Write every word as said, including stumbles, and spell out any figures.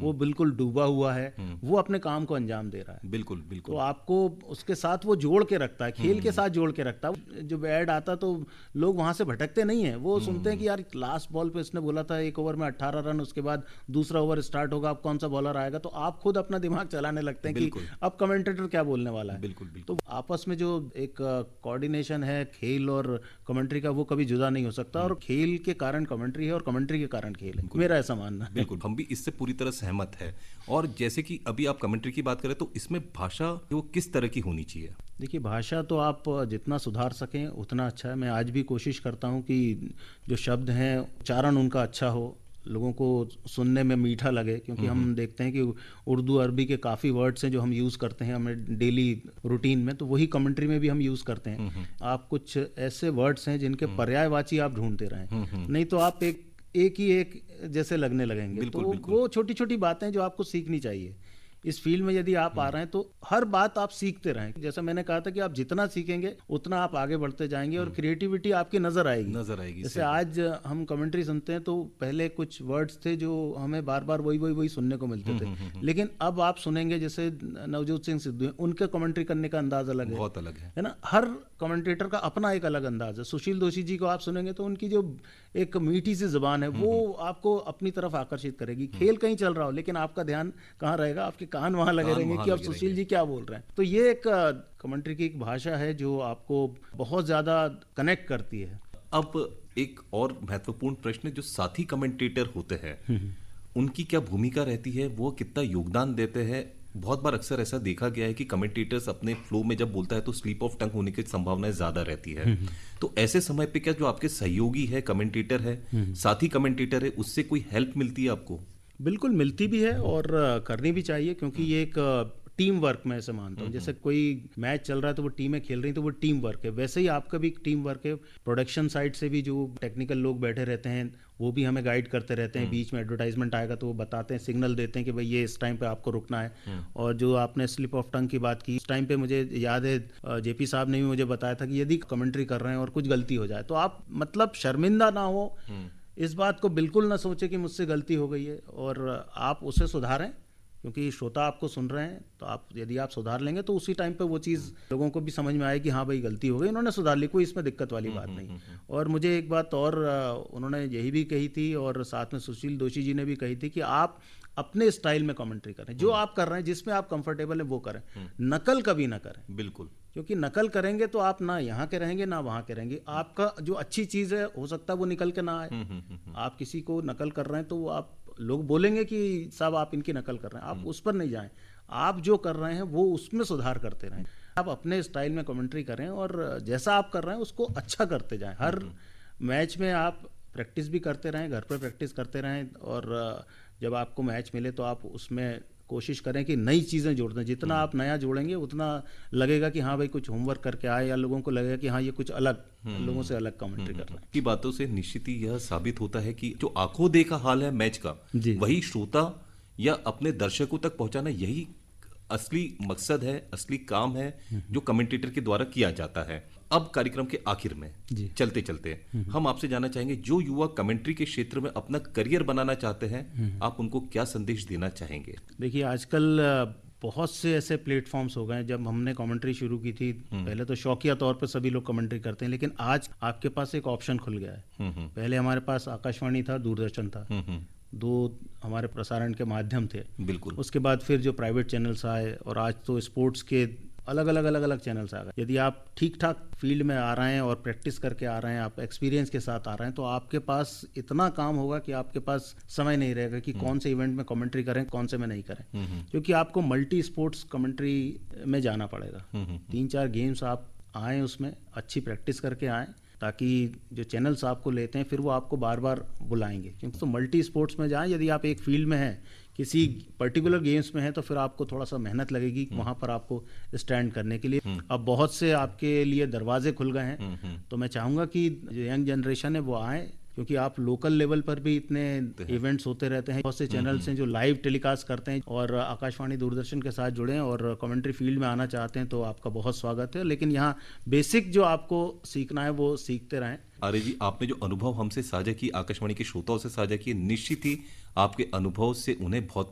वो बिल्कुल डूबा हुआ है, वो अपने काम को अंजाम दे रहा है। बिल्कुल बिल्कुल। तो आपको उसके साथ वो जोड़ के रखता है, खेल के साथ जोड़ के रखता है। जब ऐड आता तो लोग वहां से भटकते नहीं है, वो सुनते हैं कि यार लास्ट बॉल पे इसने बोला था एक ओवर में अट्ठारह रन, उसके बाद दूसरा ओवर स्टार्ट होगा, अब कौन सा बॉलर आएगा, तो आप खुद अपना दिमाग चलाने लगते हैं कि अब कमेंटेटर क्या बोलने वाला है। बिल्कुल बिल्कुल। तो आपस में जो एक कोऑर्डिनेशन है खेल और कमेंट्री का, वो कभी जुदा नहीं हो सकता, और खेल के कारण कमेंट्री है और कमेंट्री के कारण खेल है, मेरा ऐसा मानना है। बिल्कुल, हम भी इससे पूरी तरह सहमत है। और जैसे कि अभी आप कमेंट्री की बात करें तो इसमें भाषा वो किस तरह की होनी चाहिए? देखिए, भाषा तो आप जितना सुधार सकें उतना अच्छा है। मैं आज भी कोशिश करता हूं कि जो शब्द हैं उच्चारण उनका अच्छा हो, लोगों को सुनने में मीठा लगे, क्योंकि हम देखते हैं कि उर्दू अरबी के काफ़ी वर्ड्स हैं जो हम यूज़ करते हैं हमें डेली रूटीन में, तो वही कमेंट्री में भी हम यूज़ करते हैं। आप कुछ ऐसे वर्ड्स हैं जिनके पर्यायवाची आप ढूंढते रहें, नहीं तो आप एक एक ही एक जैसे लगने लगेंगे। बिल्कुल, तो बिल्कुल। वो छोटी छोटी बातें जो आपको सीखनी चाहिए इस फील्ड में, यदि आप आ रहे हैं तो हर बात आप सीखते रहें। जैसा मैंने कहा था कि आप जितना सीखेंगे उतना आप आगे बढ़ते जाएंगे और क्रिएटिविटी आपकी नजर आएगी नजर आएगी। जैसे आज हम कमेंट्री सुनते हैं तो पहले कुछ वर्ड्स थे जो हमें बार बार वही वही वही सुनने को मिलते थे, लेकिन अब आप सुनेंगे जैसे नवजोत सिंह सिद्धू हैं, उनके कमेंट्री करने का अंदाज अलग है, बहुत अलग है है ना। हर कमेंटेटर का अपना एक अलग अंदाज है। सुशील दोषी जी को आप सुनेंगे तो उनकी जो एक मीठी सी जुबान है वो आपको अपनी तरफ आकर्षित करेगी। खेल कहीं चल रहा हो लेकिन आपका ध्यान कहाँ रहेगा, आपके कान वहां लगे रहेंगे कि अब सुशील जी क्या बोल रहे हैं। तो ये एक कमेंट्री की एक भाषा है जो आपको बहुत ज्यादा कनेक्ट करती है। अब एक और महत्वपूर्ण प्रश्न, जो साथी कमेंटेटर होते हैं उनकी क्या भूमिका रहती है, वो कितना योगदान देते हैं? बहुत बार अक्सर ऐसा देखा गया है कि कमेंटेटर्स अपने फ्लो में जब बोलता है तो स्लिप ऑफ टंग होने की संभावनाएं ज्यादा रहती है। तो ऐसे समय पे क्या जो आपके सहयोगी है, कमेंटेटर है, साथी कमेंटेटर है, उससे कोई हेल्प मिलती है आपको? बिल्कुल मिलती भी है और करनी भी चाहिए, क्योंकि ये एक टीम वर्क मैं ऐसे मानता हूँ। जैसे कोई मैच चल रहा है तो वो टीमें खेल रही हैं तो वो टीम वर्क है, वैसे ही आपका भी टीम वर्क है। प्रोडक्शन साइड से भी जो टेक्निकल लोग बैठे रहते हैं वो भी हमें गाइड करते रहते हैं। बीच में एडवर्टाइजमेंट आएगा तो वो बताते हैं, सिग्नल देते हैं कि भाई ये इस टाइम पे आपको रुकना है। और जो आपने स्लिप ऑफ टंग की बात की, इस टाइम पे मुझे याद है जेपी साहब ने भी मुझे बताया था कि यदि कमेंट्री कर रहे हैं और कुछ गलती हो जाए तो आप मतलब शर्मिंदा ना हो, इस बात को बिल्कुल ना सोचे कि मुझसे गलती हो गई है, और आप उसे सुधारें, क्योंकि श्रोता आपको सुन रहे हैं। तो आप यदि आप सुधार लेंगे तो उसी टाइम पे वो चीज़ लोगों को भी समझ में आए कि हाँ भाई गलती हो गई, उन्होंने सुधार ली, कोई इसमें दिक्कत वाली बात नहीं। और मुझे एक बात और उन्होंने यही भी कही थी और साथ में सुशील दोषी जी ने भी कही थी कि आप अपने स्टाइल में कमेंट्री करें, जो आप कर रहे हैं जिसमें आप कंफर्टेबल हैं वो करें, नकल कभी ना करें। बिल्कुल, क्योंकि नकल करेंगे तो आप ना यहाँ के रहेंगे ना वहाँ के रहेंगे। आपका जो अच्छी चीज़ है हो सकता है वो निकल के ना आए। आप किसी को नकल कर रहे हैं तो आप लोग बोलेंगे कि साहब आप इनकी नकल कर रहे हैं, आप उस पर नहीं जाएं। आप जो कर रहे हैं वो उसमें सुधार करते रहें। आप अपने स्टाइल में कमेंट्री करें और जैसा आप कर रहे हैं उसको अच्छा करते जाएं। हर मैच में आप प्रैक्टिस भी करते रहें, घर पर प्रैक्टिस करते रहें, और जब आपको मैच मिले तो आप उसमें कोशिश करें कि नई चीज़ें जोड़ दें। जितना आप नया जोड़ेंगे उतना लगेगा कि हाँ भाई कुछ होमवर्क करके आए, या लोगों को लगेगा कि हाँ ये कुछ अलग, लोगों से अलग कमेंट्री कर रहे हैं। की बातों से निश्चित ही यह साबित होता है कि जो आंखों देखा हाल है मैच का, वही श्रोता या अपने दर्शकों तक पहुंचाना, यही असली मकसद है, असली काम है जो कमेंटेटर के द्वारा किया जाता है। अब कार्यक्रम के आखिर में चलते चलते हम आपसे जानना चाहेंगे, जो युवा कमेंट्री के क्षेत्र में अपना करियर बनाना चाहते हैं, आप उनको क्या संदेश देना चाहेंगे? देखिए, आजकल बहुत से ऐसे प्लेटफॉर्म्स हो गए हैं। जब हमने कमेंट्री शुरू की थी पहले तो शौकिया तौर पर सभी लोग कमेंट्री करते हैं, लेकिन आज आपके पास एक ऑप्शन खुल गया है। पहले हमारे पास आकाशवाणी था, दूरदर्शन था, दो हमारे प्रसारण के माध्यम थे। बिल्कुल। उसके बाद फिर जो प्राइवेट चैनल्स आए, और आज तो स्पोर्ट्स के अलग अलग अलग अलग चैनल्स आ गए। यदि आप ठीक ठाक फील्ड में आ रहे हैं और प्रैक्टिस करके आ रहे हैं, आप एक्सपीरियंस के साथ आ रहे हैं, तो आपके पास इतना काम होगा कि आपके पास समय नहीं रहेगा कि कौन से इवेंट में कमेंट्री करें, कौन से में नहीं करें, क्योंकि आपको मल्टी स्पोर्ट्स कमेंट्री में जाना पड़ेगा। तीन चार गेम्स आप आएँ, उसमें अच्छी प्रैक्टिस करके आएँ, ताकि जो चैनल्स आपको लेते हैं फिर वो आपको बार बार बुलाएंगे। क्योंकि तो मल्टी स्पोर्ट्स में जाएं। यदि आप एक फील्ड में हैं, किसी पर्टिकुलर गेम्स में है, तो फिर आपको थोड़ा सा मेहनत लगेगी वहाँ पर आपको स्टैंड करने के लिए। अब बहुत से आपके लिए दरवाजे खुल गए हैं, तो मैं चाहूँगा कि जो यंग जनरेशन है वो आए, क्योंकि आप लोकल लेवल पर भी इतने इवेंट्स होते रहते हैं। बहुत से चैनल्स हैं जो लाइव टेलीकास्ट करते हैं, और आकाशवाणी दूरदर्शन के साथ जुड़े हैं और कमेंट्री फील्ड में आना चाहते हैं तो आपका बहुत स्वागत है। लेकिन यहाँ बेसिक जो आपको सीखना है वो सीखते रहें। आर्य जी, आपने जो अनुभव हमसे साझा की, आकाशवाणी के श्रोताओं से साझा किए, निश्चित ही आपके अनुभव से उन्हें बहुत